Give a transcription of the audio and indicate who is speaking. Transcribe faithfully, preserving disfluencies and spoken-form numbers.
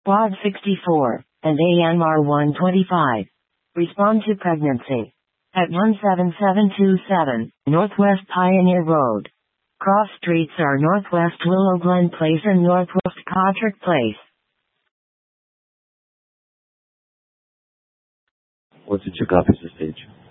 Speaker 1: Quad sixty-four, and A M R one twenty-five. Respond to pregnancy. At one seven seven two seven, Northwest Pioneer Road. Cross streets are Northwest Willow Glen Place and Northwest Codrick Place.
Speaker 2: What's the check officer stage?